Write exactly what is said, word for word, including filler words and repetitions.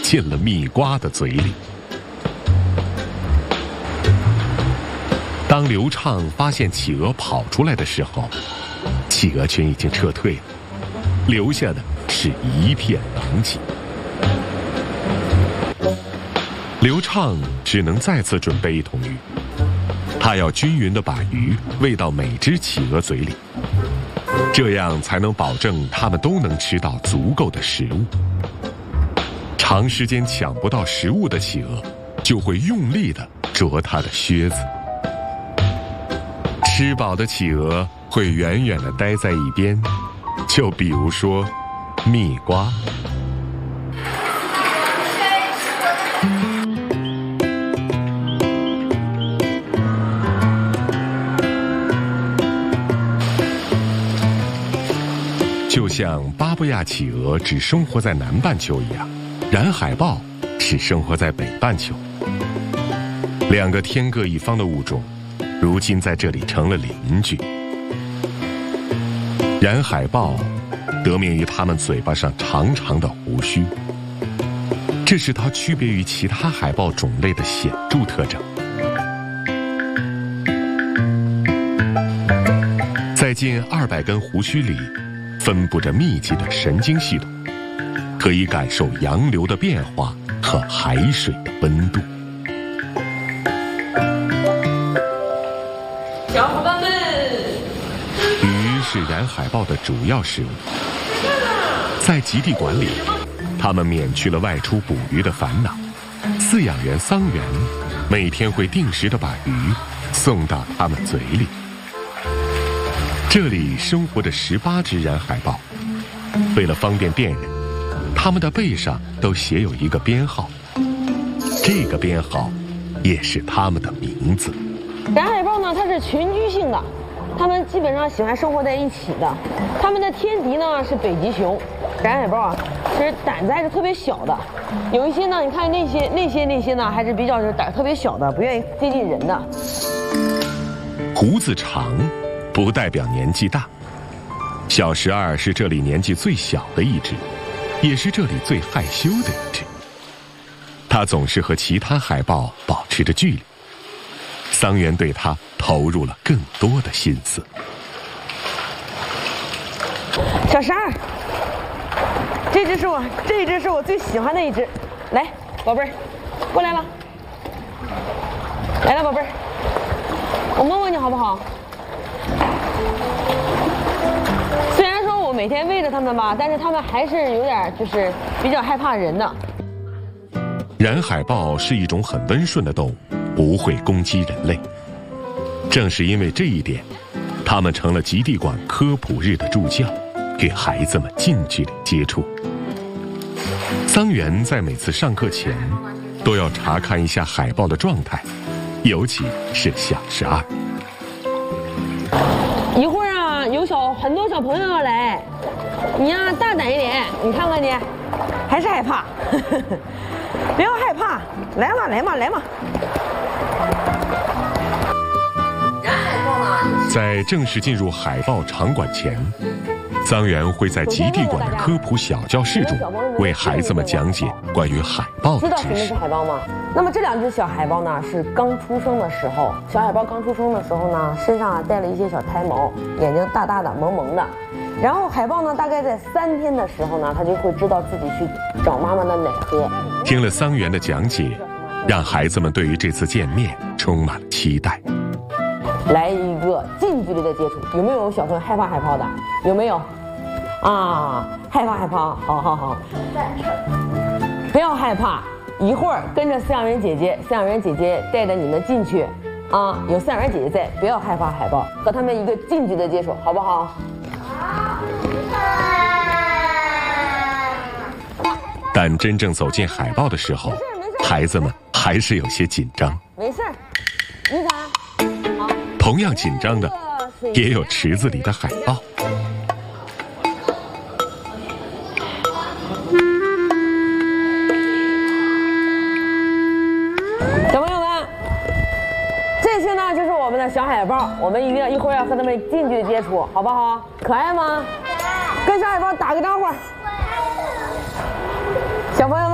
进了蜜瓜的嘴里。当刘畅发现企鹅跑出来的时候，企鹅群已经撤退了，留下的是一片狼藉。刘畅只能再次准备一桶鱼，他要均匀地把鱼喂到每只企鹅嘴里，这样才能保证它们都能吃到足够的食物。长时间抢不到食物的企鹅，就会用力地啄它的靴子。吃饱的企鹅会远远地待在一边，就比如说蜜瓜。就像巴布亚企鹅只生活在南半球一样，染海豹只生活在北半球。两个天各一方的物种，如今在这里成了邻居。染海豹得名于它们嘴巴上长长的胡须，这是它区别于其他海豹种类的显著特征。在近二百根胡须里，分布着密集的神经系统，可以感受洋流的变化和海水的温度。 小伙伴们， 鱼是染海豹的主要食物。在极地馆里，他们免去了外出捕鱼的烦恼。饲养员桑原每天会定时地把鱼送到他们嘴里。这里生活着十八只染海豹，为了方便辨认，它们的背上都写有一个编号，这个编号也是它们的名字。 染海豹呢，它是群居性的，它们基本上喜欢生活在一起的。它们的天敌呢是北极熊。染海豹啊，其实胆子还是特别小的，有一些呢，你看那些那些那些呢，还是比较是胆特别小的，不愿意接近人的。 胡子长不代表年纪大，小十二是这里年纪最小的一只，也是这里最害羞的一只。它总是和其他海豹保持着距离，桑原对它投入了更多的心思。 小十二，这只是我，这只是我最喜欢的一只。来，宝贝儿，过来了，来了，宝贝儿，我摸摸你好不好？虽然说我每天喂着它们吧，但是它们还是有点就是比较害怕人的。 染海豹是一种很温顺的动物，不会攻击人类。正是因为这一点，它们成了极地馆科普日的助教，给孩子们近距离接触。桑原在每次上课前都要查看一下海豹的状态，尤其是小十二。 一会儿啊，有小很多小朋友要来，你呀大胆一点，你看看你，还是害怕，不要害怕，来嘛来嘛来嘛。 在正式进入海豹场馆前，桑原会在极地馆的科普小教室中为孩子们讲解关于海豹的知识。 知道什么是海豹吗？那么这两只小海豹呢，是刚出生的时候，小海豹刚出生的时候呢，身上啊带了一些小胎毛，眼睛大大的、萌萌的。然后海豹呢，大概在三天的时候呢，它就会知道自己去找妈妈的奶喝。 听了桑原的讲解，让孩子们对于这次见面充满了期待。 来一个近距离的接触，有没有小朋友害怕海豹的？有没有？啊，害怕害怕，好好好，不要害怕。一会儿跟着饲养员姐姐，饲养员姐姐带着你们进去，啊，有饲养员姐姐在，不要害怕海豹，和他们一个近距离的接触，好不好？好。 但真正走进海豹的时候，孩子们还是有些紧张。 没事儿，你咋？好。 同样紧张的，也有池子里的海豹。 小朋友们，这些呢就是我们的小海豹，我们一定要一会儿要和他们近距离接触，好不好？可爱吗？跟小海豹打个招呼。小朋友们。